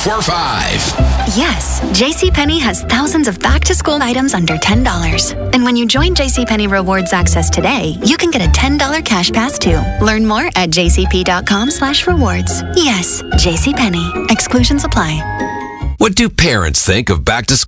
1045. Yes, JCPenney has thousands of back-to-school items under $10. And when you join JCPenney Rewards Access today, you can get a $10 cash pass too. Learn more at jcp.com/rewards. Yes, JCPenney. Exclusions apply. What do parents think of back to school?